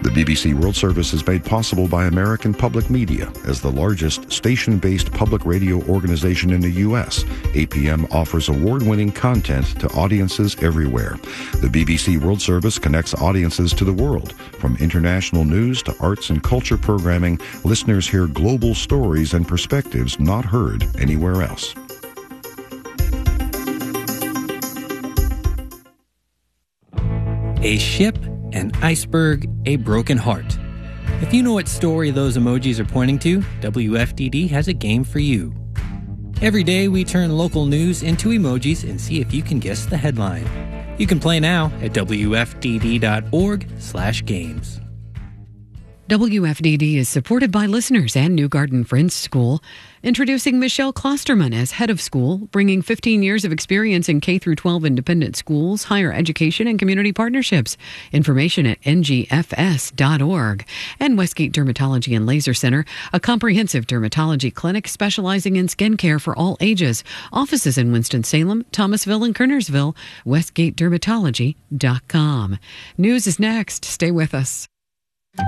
The BBC World Service is made possible by American Public Media. As the largest station-based public radio organization in the U.S., APM offers award-winning content to audiences everywhere. The BBC World Service connects audiences to the world. From international news to arts and culture programming, listeners hear global stories and perspectives not heard anywhere else. A ship, an iceberg, a broken heart. If you know what story those emojis are pointing to, WFDD has a game for you. Every day we turn local news into emojis and see if you can guess the headline. You can play now at wfdd.org/games. WFDD is supported by listeners and New Garden Friends School. Introducing Michelle Klosterman as head of school, bringing 15 years of experience in K-12 independent schools, higher education, and community partnerships. Information at ngfs.org. And Westgate Dermatology and Laser Center, a comprehensive dermatology clinic specializing in skin care for all ages. Offices in Winston-Salem, Thomasville, and Kernersville. WestgateDermatology.com. News is next. Stay with us.